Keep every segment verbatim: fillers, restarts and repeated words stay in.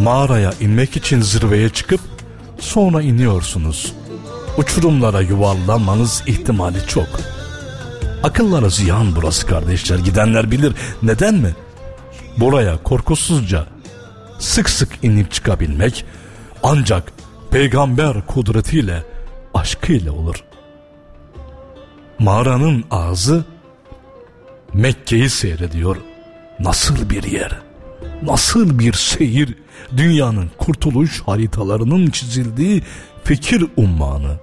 Mağaraya inmek için zirveye çıkıp sonra iniyorsunuz. Uçurumlara yuvarlanmanız ihtimali çok. Akıllara ziyan burası kardeşler. Gidenler bilir. Neden mi? Buraya korkusuzca sık sık inip çıkabilmek ancak peygamber kudretiyle, aşkıyla olur. Mağaranın ağzı Mekke'yi seyrediyor. Nasıl bir yer, nasıl bir seyir, dünyanın kurtuluş haritalarının çizildiği fikir ummanı.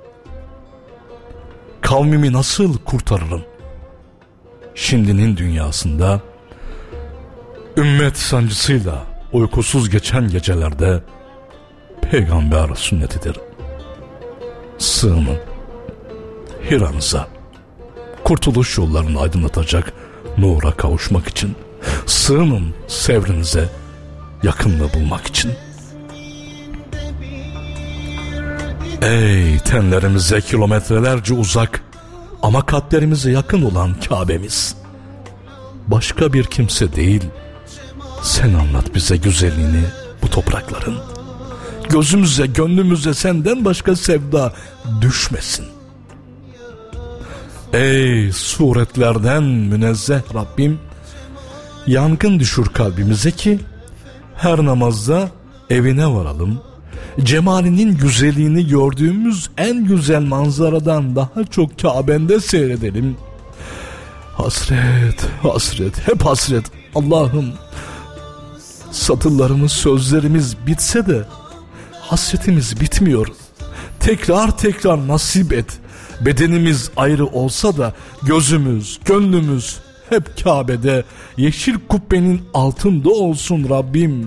Kavmimi nasıl kurtarırım? Şimdinin dünyasında ümmet sancısıyla uykusuz geçen gecelerde peygamber sünnetidir. Sığının Hira'nıza, kurtuluş yollarını aydınlatacak nura kavuşmak için. Sığının sevrinize, yakınlığı bulmak için. Ey tenlerimize kilometrelerce uzak ama kalplerimize yakın olan Kabe'miz. Başka bir kimse değil, sen anlat bize güzelliğini bu toprakların. Gözümüze, gönlümüze senden başka sevda düşmesin. Ey suretlerden münezzeh Rabbim, yangın düşür kalbimize ki her namazda evine varalım. Cemalinin güzelliğini gördüğümüz en güzel manzaradan daha çok Kabe'nde seyredelim. Hasret, hasret, hep hasret. Allah'ım, satırlarımız, sözlerimiz bitse de hasretimiz bitmiyor. Tekrar tekrar nasip et. Bedenimiz ayrı olsa da gözümüz, gönlümüz hep Kabe'de, yeşil kubbenin altında olsun Rabbim.